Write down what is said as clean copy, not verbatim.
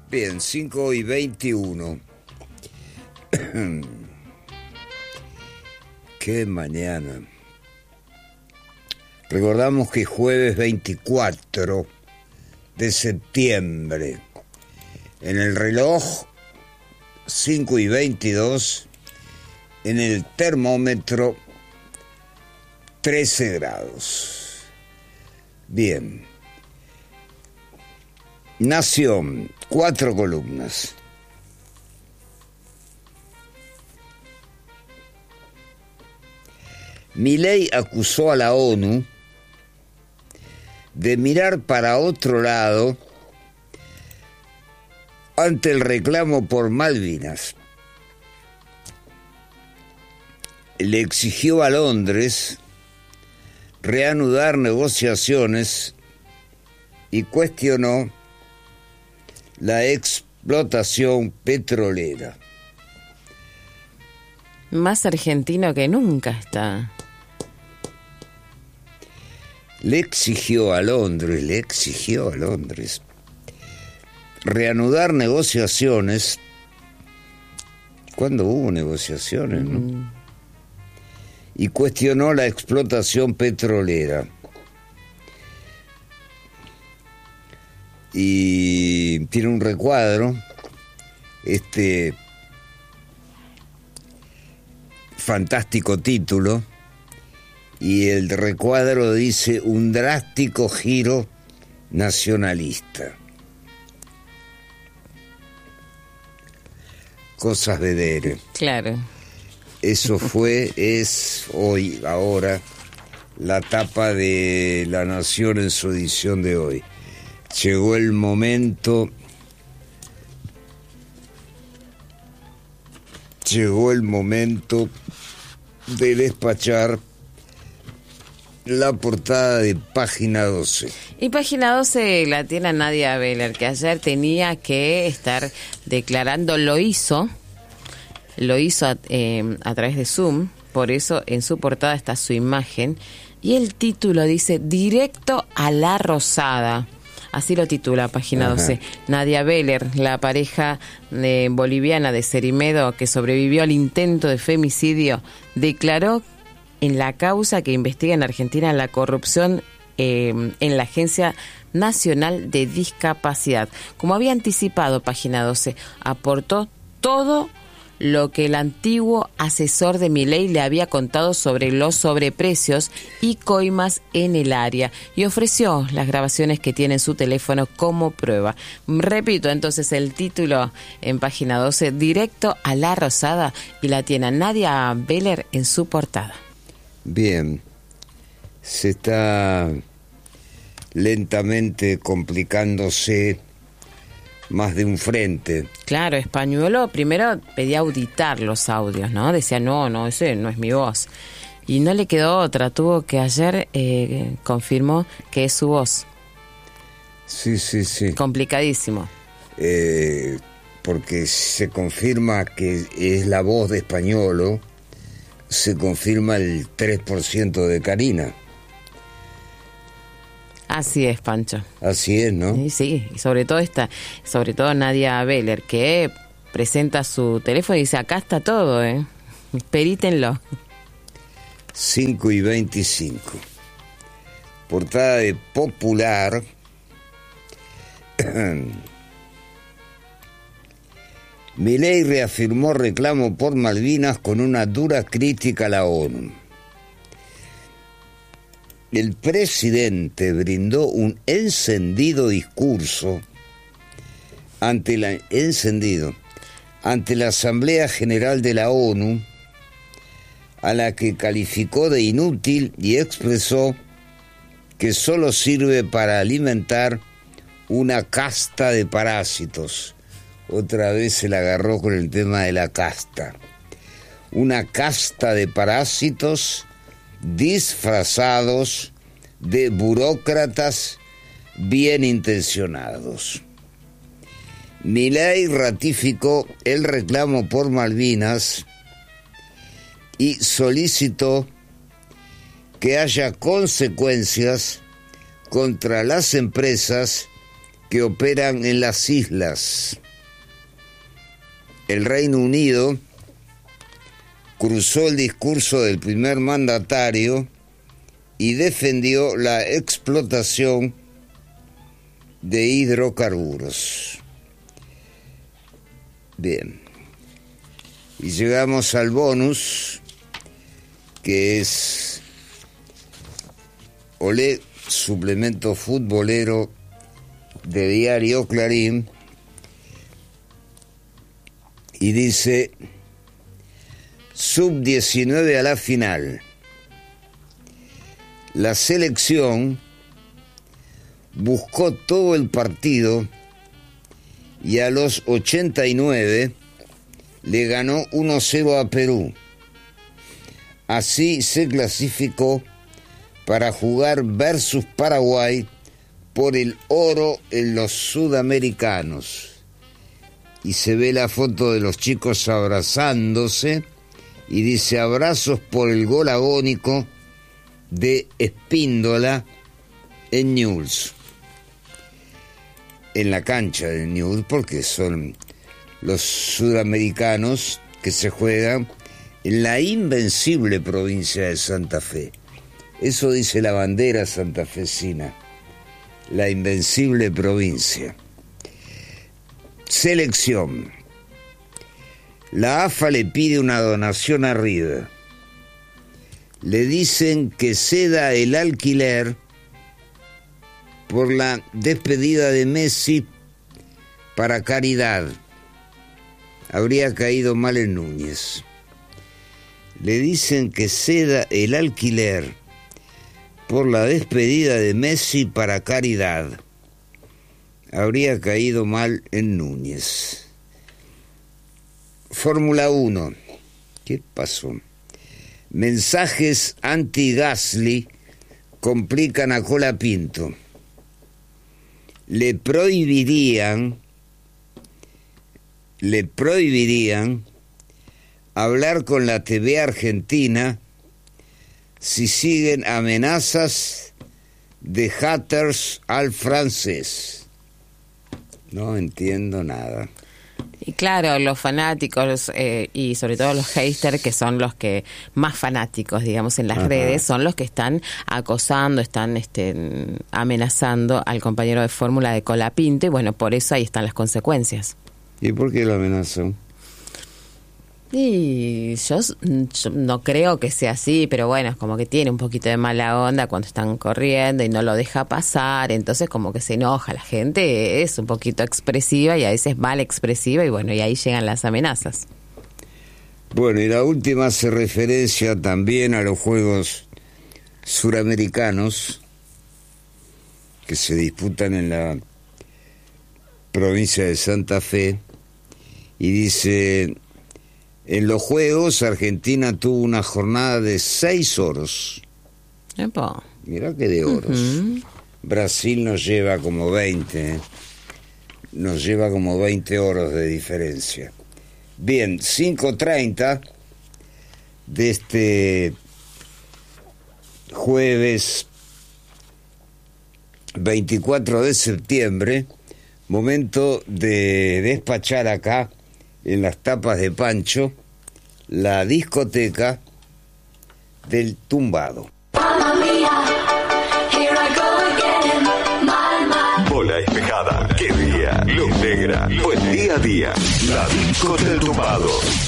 Bien, 5:21. Qué mañana. Recordamos que jueves 24 de septiembre. En el reloj 5:22. En el termómetro 13 grados. Bien. Nación, 4 columnas. Milei acusó a la ONU de mirar para otro lado ante el reclamo por Malvinas. Le exigió a Londres reanudar negociaciones y cuestionó la explotación petrolera. Más argentino que nunca está. Le exigió a Londres reanudar negociaciones. ¿Cuándo hubo negociaciones, no? Y cuestionó la explotación petrolera. Y tiene un recuadro, fantástico título, y el recuadro dice: un drástico giro nacionalista. Cosas vedere. Claro. Eso es hoy, ahora, la tapa de La Nación en su edición de hoy. Llegó el momento de despachar la portada de Página 12. Y Página 12 la tiene Nadia Beller, que ayer tenía que estar declarando, lo hizo a través de Zoom, por eso en su portada está su imagen, y el título dice: Directo a la Rosada. Así lo titula Página 12. Nadia Beller, la pareja boliviana de Cerimedo que sobrevivió al intento de femicidio, declaró en la causa que investiga en Argentina la corrupción en la Agencia Nacional de Discapacidad. Como había anticipado Página 12, aportó todo lo que el antiguo asesor de Milei le había contado sobre los sobreprecios y coimas en el área, y ofreció las grabaciones que tiene en su teléfono como prueba. Repito entonces el título en Página 12, Directo a la Rosada, y la tiene Nadia Beller en su portada. Bien, se está lentamente complicándose más de un frente. Claro, Españuelo primero pedía auditar los audios, ¿no? Decía, no, ese no es mi voz. Y no le quedó otra, tuvo que ayer confirmó que es su voz. Sí. Complicadísimo. Porque se confirma que es la voz de Españuelo, se confirma el 3% de Karina. Así es, Pancho. Así es, ¿no? Sí, y sobre todo Nadia Beller, que presenta su teléfono y dice, acá está todo, perítenlo. 5:25. Portada de Popular. Milei reafirmó reclamo por Malvinas con una dura crítica a la ONU. El presidente brindó un encendido discurso ante la Asamblea General de la ONU, a la que calificó de inútil y expresó que solo sirve para alimentar una casta de parásitos. Otra vez se la agarró con el tema de la casta. Una casta de parásitos disfrazados de burócratas bien intencionados. Milei ratificó el reclamo por Malvinas y solicitó que haya consecuencias contra las empresas que operan en las islas. El Reino Unido cruzó el discurso del primer mandatario y defendió la explotación de hidrocarburos. Bien. Y llegamos al bonus, que es Olé, suplemento futbolero de Diario Clarín, y dice: Sub-19 a la final. La selección buscó todo el partido y a los 89 le ganó 1-0 a Perú. Así se clasificó para jugar versus Paraguay por el oro en los sudamericanos. Y se ve la foto de los chicos abrazándose y dice: abrazos por el gol agónico de Espíndola en Newell's. En la cancha de Newell's, porque son los sudamericanos que se juegan en la invencible provincia de Santa Fe. Eso dice la bandera santafesina, la invencible provincia. Selección. La AFA le pide una donación a River. Le dicen que ceda el alquiler por la despedida de Messi para caridad. Habría caído mal en Núñez. Le dicen que ceda el alquiler por la despedida de Messi para caridad. Habría caído mal en Núñez. Fórmula 1. ¿Qué pasó? Mensajes anti-Gasly complican a Colapinto. Le prohibirían hablar con la TV argentina si siguen amenazas de haters al francés. No entiendo nada. Y claro, los fanáticos y sobre todo los haters, que son los que más fanáticos, digamos, en las redes, son los que están acosando, están amenazando al compañero de fórmula de Colapinto, y bueno, por eso ahí están las consecuencias. ¿Y por qué lo amenazó? Y yo no creo que sea así, pero bueno, es como que tiene un poquito de mala onda cuando están corriendo y no lo deja pasar, entonces como que se enoja. La gente es un poquito expresiva y a veces mal expresiva, y bueno, y ahí llegan las amenazas. Bueno, y la última hace referencia también a los Juegos Suramericanos que se disputan en la provincia de Santa Fe, y dice: en los Juegos, Argentina tuvo una jornada de 6 oros. Epa. Mirá que de oros. Brasil nos lleva como 20, ¿eh? Nos lleva como 20 oros de diferencia. Bien, 5:30 de este jueves 24 de septiembre, momento de despachar acá en las tapas de Pancho la discoteca del tumbado. Bola despejada, qué día, luz negra, buen día a día, la disco del tumbado.